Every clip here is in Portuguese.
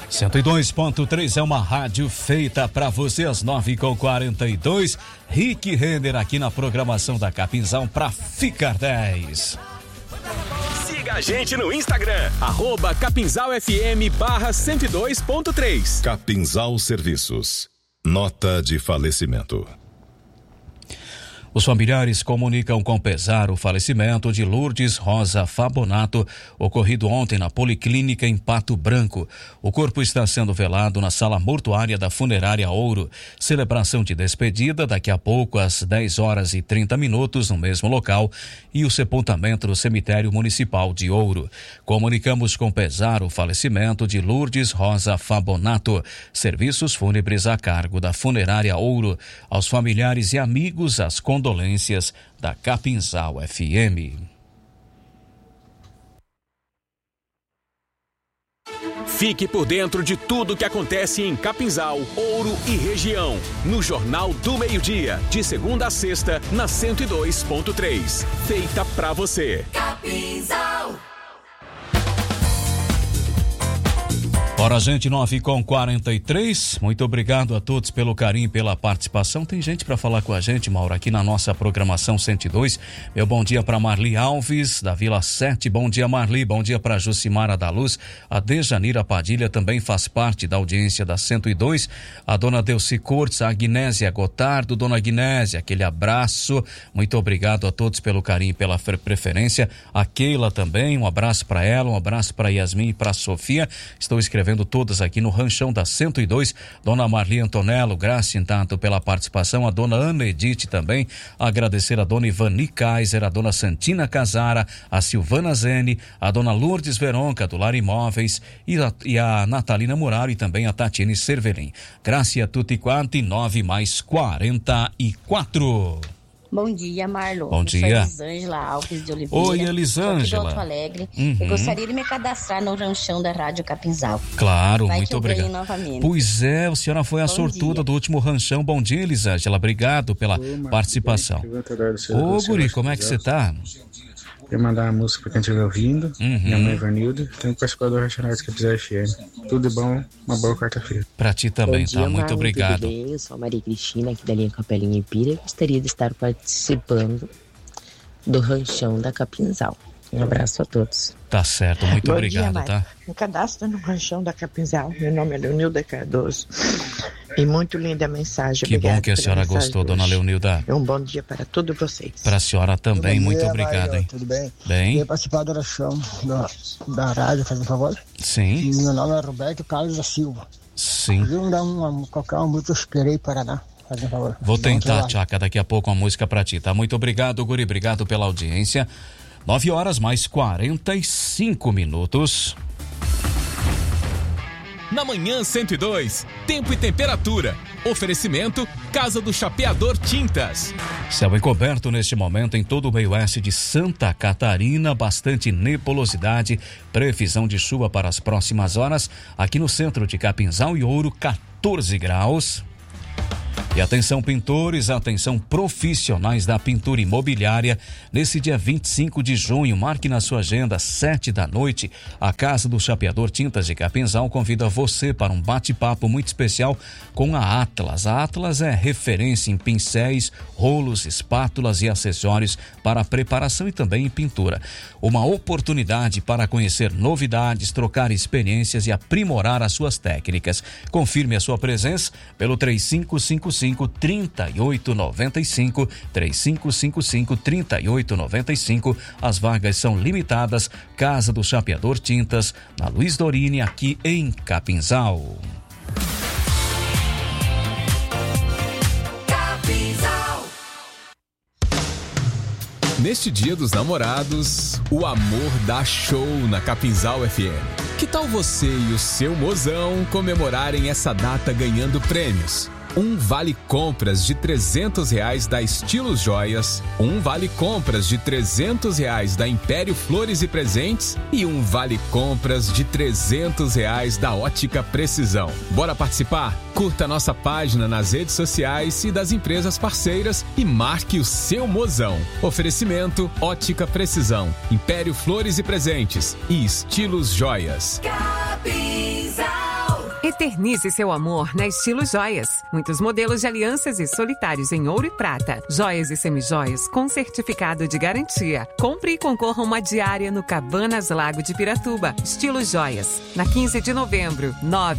102.3 é uma rádio feita para você às 9h42. Rick Renner aqui na programação da Capinzal para ficar 10. Siga a gente no Instagram, @CapinzalFM/102.3. Capinzal Serviços. Nota de falecimento. Os familiares comunicam com pesar o falecimento de Lourdes Rosa Fabonato, ocorrido ontem na Policlínica em Pato Branco. O corpo está sendo velado na sala mortuária da Funerária Ouro. Celebração de despedida daqui a pouco às 10h30 no mesmo local e o sepultamento no cemitério municipal de Ouro. Comunicamos com pesar o falecimento de Lourdes Rosa Fabonato. Serviços fúnebres a cargo da Funerária Ouro. Aos familiares e amigos, as condolências da Capinzal FM. Fique por dentro de tudo que acontece em Capinzal, Ouro e região, no Jornal do Meio-Dia, de segunda a sexta, na 102.3. Feita pra você. Capinzal. Ora, gente, 9h43. Muito obrigado a todos pelo carinho e pela participação. Tem gente para falar com a gente, Mauro, aqui na nossa programação 102. Meu bom dia para Marli Alves, da Vila 7. Bom dia, Marli. Bom dia para Jucimara da Luz. A Dejanira Padilha também faz parte da audiência da 102. A dona Delci Cortes, a Agnésia Gotardo. Dona Agnésia, aquele abraço. Muito obrigado a todos pelo carinho e pela preferência. A Keila também, um abraço para ela, um abraço para Yasmin e para Sofia. Estou escrevendo todas aqui no Ranchão da 102. Dona Marli Antonello, graças tanto pela participação. A dona Ana Edith também. Agradecer a dona Ivani Kaiser, a dona Santina Casara, a Silvana Zene, a dona Lourdes Veronca, do Lar Imóveis, e a Natalina Muraro e também a Tatiane Cervelin. Graças a tutti quanti, 9h44. Bom dia, Marlon. Bom dia. Eu sou Elisângela Alves de Oliveira. Oi, Elisângela. Sou aqui de Alto Alegre. Eu gostaria de me cadastrar no ranchão da Rádio Capinzal. Claro, Vai muito que eu obrigado. ganho novamente. Pois é, a senhora foi a sortuda do último ranchão. Bom dia, Elisângela. Obrigado pela participação. Ô, guri, como é que você tá? Quero mandar uma música pra quem estiver ouvindo. Minha mãe Vanilda. Tenho participado do Ranchão da Capinzal FM. Tudo bom, uma boa quarta-feira. Pra ti também, dia, tá? Muito Marlon, obrigado. Tudo bem? Eu sou a Maria Cristina, aqui da linha Capelinha Ipira. Eu gostaria de estar participando do Ranchão da Capinzal. Um abraço a todos. Tá certo, muito obrigado, dia, tá? Me cadastro no Ranchão da Capinzal. Meu nome é Leonilda Cardoso. E muito linda a mensagem. Que Obrigada bom que a senhora gostou, dona Leonilda. Um bom dia para todos vocês. Pra senhora também, muito dia, obrigado, Maria, hein? Tudo bem? Bem? Queria participar da oração da rádio, faz um favor? Sim. Meu nome é Roberto Carlos da Silva. Sim. Viu dar qualquer uma música, eu esperei Paraná. Faz um favor. Vou tentar, Tchaca, daqui a pouco uma música pra ti, tá? Muito obrigado, guri, obrigado pela audiência. 9h45. Na manhã 102, tempo e temperatura. Oferecimento Casa do Chapeador Tintas. Céu encoberto neste momento em todo o meio-oeste de Santa Catarina, bastante nebulosidade, previsão de chuva para as próximas horas. Aqui no centro de Capinzal e Ouro, 14 graus. E atenção, pintores, atenção, profissionais da pintura imobiliária. Nesse dia 25 de junho, marque na sua agenda, 19h, a Casa do Chapeador Tintas de Capinzal convida você para um bate-papo muito especial com a Atlas. A Atlas é referência em pincéis, rolos, espátulas e acessórios para preparação e também em pintura. Uma oportunidade para conhecer novidades, trocar experiências e aprimorar as suas técnicas. Confirme a sua presença pelo 3555-3895, 3555-3895. As vagas são limitadas. Casa do Chapeador Tintas, na Luiz Dorini, aqui em Capinzal. Neste Dia dos Namorados, o amor dá show na Capinzal FM. Que tal você e o seu mozão comemorarem essa data ganhando prêmios? Um vale compras de R$300 da Estilos Joias, um vale compras de R$300 da Império Flores e Presentes e um vale compras de R$300 da Ótica Precisão. Bora participar? Curta nossa página nas redes sociais e das empresas parceiras e marque o seu mozão. Oferecimento Ótica Precisão, Império Flores e Presentes e Estilos Joias. Capinzal. Eternize seu amor na Estilo Joias. Muitos modelos de alianças e solitários em ouro e prata. Joias e semijoias com certificado de garantia. Compre e concorra a uma diária no Cabanas Lago de Piratuba. Estilo Joias. Na 15 de novembro,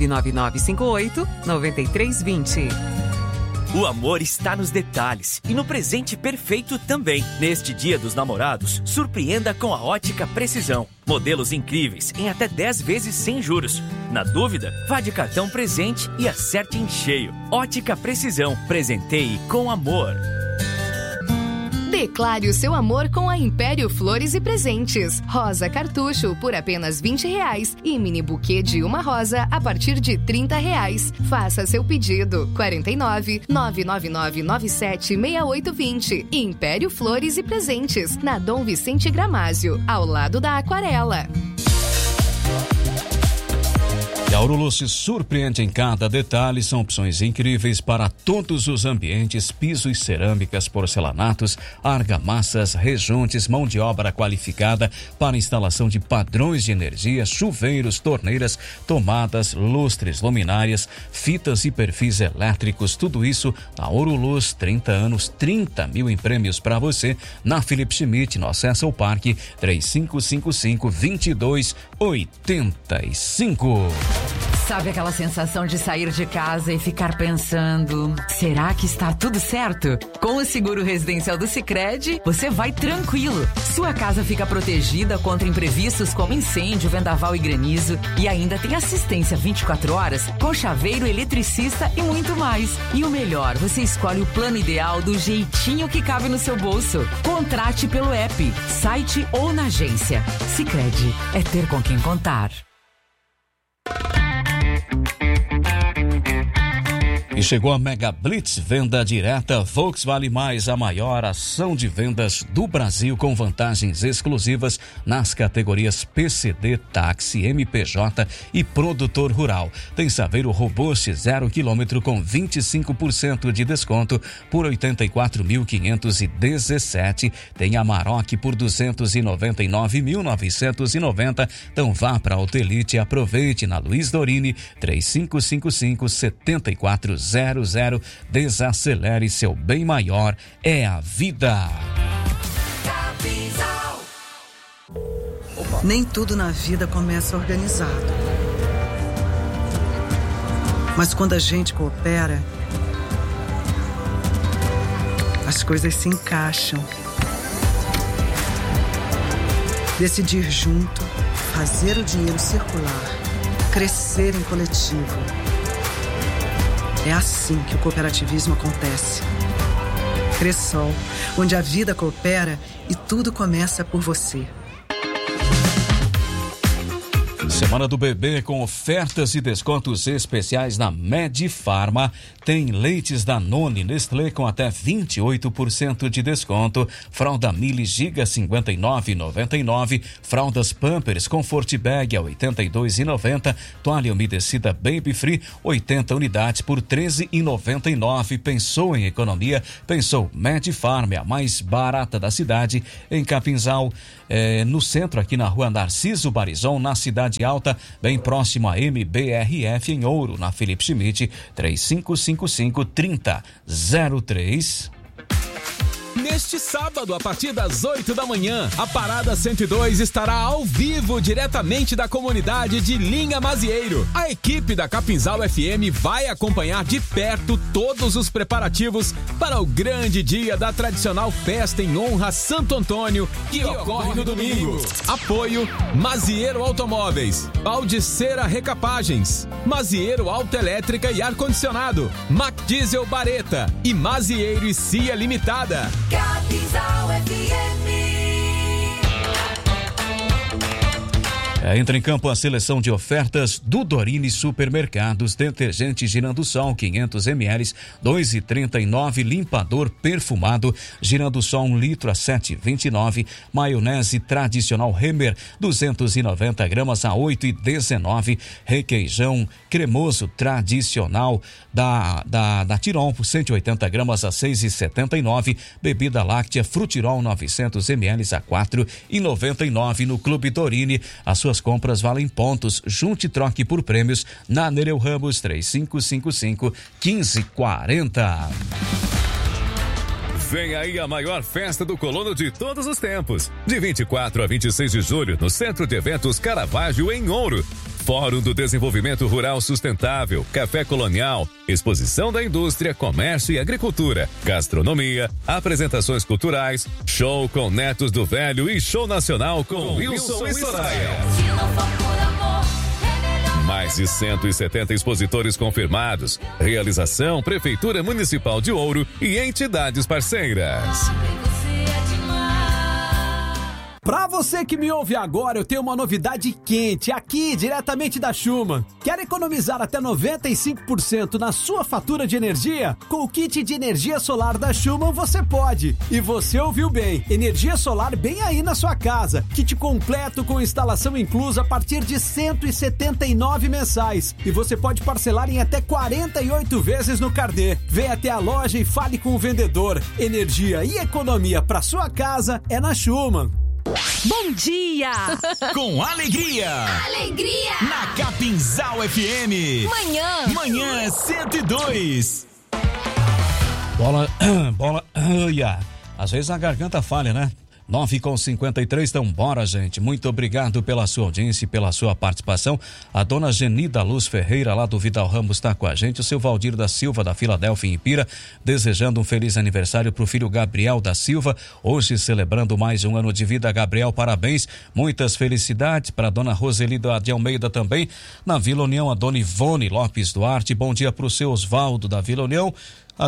99958-9320. O amor está nos detalhes e no presente perfeito também. Neste Dia dos Namorados, surpreenda com a Ótica Precisão. Modelos incríveis em até 10 vezes sem juros. Na dúvida, vá de cartão presente e acerte em cheio. Ótica Precisão. Presenteie com amor. Declare o seu amor com a Império Flores e Presentes. Rosa cartucho por apenas R$20 e mini buquê de uma rosa a partir de R$30. Faça seu pedido. 49-99997-6820. Império Flores e Presentes, na Dom Vicente Gramásio, ao lado da Aquarela. E a Auroluz se surpreende em cada detalhe, são opções incríveis para todos os ambientes, pisos, cerâmicas, porcelanatos, argamassas, rejuntes, mão de obra qualificada para instalação de padrões de energia, chuveiros, torneiras, tomadas, lustres, luminárias, fitas e perfis elétricos, tudo isso na Auroluz, 30 anos, 30 mil em prêmios para você, na Felipe Schmidt, no acesso ao parque, 3555-2285. Sabe aquela sensação de sair de casa e ficar pensando, será que está tudo certo? Com o seguro residencial do Sicredi, você vai tranquilo. Sua casa fica protegida contra imprevistos como incêndio, vendaval e granizo, e ainda tem assistência 24 horas com chaveiro, eletricista e muito mais. E o melhor, você escolhe o plano ideal do jeitinho que cabe no seu bolso. Contrate pelo app, site ou na agência. Sicredi, é ter com quem contar. E chegou a Mega Blitz, venda direta Volks Vale Mais, a maior ação de vendas do Brasil com vantagens exclusivas nas categorias PCD, táxi, MPJ e produtor rural. Tem Saveiro Robuste 0 km com 25% de desconto por 84.517. Tem Amarok por 299.990. Então vá para a Autelite e aproveite na Luiz Dorini 3555-7400. Desacelere, seu bem maior é a vida. Nem tudo na vida começa organizado. Mas quando a gente coopera, as coisas se encaixam. Decidir junto, fazer o dinheiro circular, crescer em coletivo. É assim que o cooperativismo acontece. Cressol, onde a vida coopera e tudo começa por você. Semana do Bebê com ofertas e descontos especiais na Medifarma. Tem leites Danone Nestlé com até 28% de desconto. Fralda Mili Giga 59,99. Fraldas Pampers Comfort Bag a 82,90. Toalha umedecida Baby Free 80 unidades por 13,99. Pensou em economia? Pensou Medifarma, a mais barata da cidade, em Capinzal, no centro, aqui na rua Narciso Barizon, na Cidade Alta, bem próximo a MBRF, em Ouro, na Felipe Schmidt, 3555-3003. Neste sábado, a partir das 8 da manhã, a Parada 102 estará ao vivo, diretamente da comunidade de Linha Mazieiro. A equipe da Capinzal FM vai acompanhar de perto todos os preparativos para o grande dia da tradicional festa em honra a Santo Antônio, que ocorre no domingo. Apoio Mazieiro Automóveis, Baldiceira Recapagens, Mazieiro Autoelétrica e Ar-Condicionado, Mac Diesel Bareta e Mazieiro e Cia Limitada. Capinzal FM. Entra em campo a seleção de ofertas do Dorini Supermercados. Detergente Girando Sol 500 ml 2,39. Limpador perfumado Girando Sol 1 litro a 7,29. Maionese tradicional Remer 290 gramas a 8,19. Requeijão cremoso tradicional da Tiron 180 gramas a 6,79. Bebida láctea Frutirol 900 ml a 4,99. No Clube Dorini, as suas suas compras valem pontos. Junte e troque por prêmios na Nereu Ramos 3555-1540. Vem aí a maior festa do colono de todos os tempos. De 24 a 26 de julho, no Centro de Eventos Caravaggio, em Ouro. Fórum do Desenvolvimento Rural Sustentável, Café Colonial, Exposição da Indústria, Comércio e Agricultura, Gastronomia, apresentações culturais, show com Netos do Velho e show nacional com Wilson e Soraya. Mais de 170 expositores confirmados. Realização Prefeitura Municipal de Ouro e entidades parceiras. Pra você que me ouve agora, eu tenho uma novidade quente aqui, diretamente da Schumann. Quer economizar até 95% na sua fatura de energia? Com o kit de energia solar da Schumann você pode. E você ouviu bem, energia solar bem aí na sua casa. Kit completo com instalação inclusa a partir de R$ 179 mensais. E você pode parcelar em até 48 vezes no carnê. Vem até a loja e fale com o vendedor. Energia e economia pra sua casa é na Schumann. Bom dia! Com alegria! Alegria! Na Capinzal FM! Manhã 102! Bola, às vezes a garganta falha, né? 9h53, então bora, gente. Muito obrigado pela sua audiência e pela sua participação. A dona Genida Luz Ferreira, lá do Vidal Ramos, está com a gente. O seu Valdir da Silva, da Filadélfia, em Ipira, desejando um feliz aniversário para o filho Gabriel da Silva, hoje celebrando mais um ano de vida. Gabriel, parabéns, muitas felicidades. Para a dona Roseli de Almeida também, na Vila União, a dona Ivone Lopes Duarte. Bom dia para o seu Osvaldo, da Vila União.